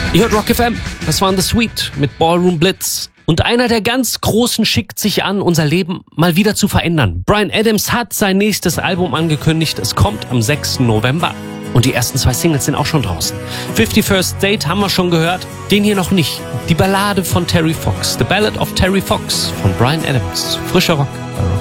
Ihr hört Rock FM, das waren The Sweet mit Ballroom Blitz. Und einer der ganz Großen schickt sich an, unser Leben mal wieder zu verändern. Bryan Adams hat sein nächstes Album angekündigt. Es kommt am 6. November. Und die ersten 2 Singles sind auch schon draußen. 51st Date haben wir schon gehört, den hier noch nicht. Die Ballade von Terry Fox, The Ballad of Terry Fox von Bryan Adams. Frischer Rock bei Rock.